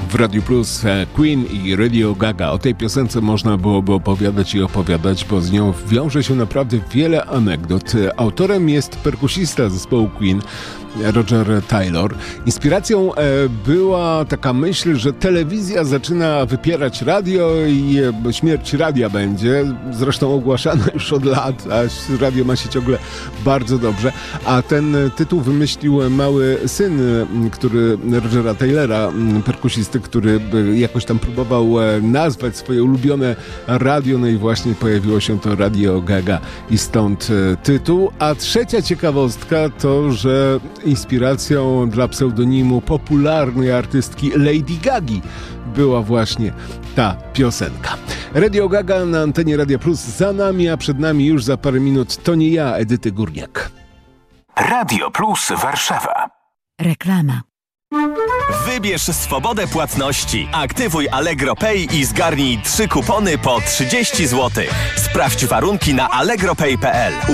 w Radiu Plus Queen i Radio Gaga. O tej piosence można byłoby opowiadać i opowiadać, bo z nią wiąże się naprawdę wiele anegdot. Autorem jest perkusista zespołu Queen, Roger Taylor. Inspiracją była taka myśl, że telewizja zaczyna wypierać radio i śmierć radia będzie. Zresztą ogłaszana już od lat, a radio ma się ciągle bardzo dobrze. A ten tytuł wymyślił mały syn, Rogera Taylora, perkusisty, który jakoś tam próbował nazwać swoje ulubione radio, no i właśnie pojawiło się to Radio Gaga i stąd tytuł. A trzecia ciekawostka to, że inspiracją dla pseudonimu popularnej artystki Lady Gagi była właśnie ta piosenka. Radio Gaga na antenie Radia Plus za nami, a przed nami już za parę minut To nie ja, Edyty Górniak. Radio Plus Warszawa. Reklama. Wybierz swobodę płatności. Aktywuj Allegro Pay i zgarnij 3 kupony po 30 zł. Sprawdź warunki na allegropay.pl.